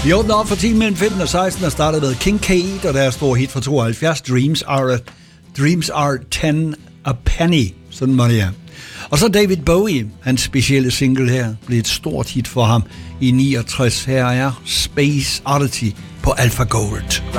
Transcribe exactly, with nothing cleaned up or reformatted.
Vi åbner op for timen mellem femten og seksten og starter med Kincaid og deres store hit fra tooghalvfjerds, Dreams Are, Dreams Are ten a Penny. Sådan var det, ja. Og så David Bowie, hans specielle single her, blev et stort hit for ham i niogtres. Her er Space Oddity på Alpha Gold.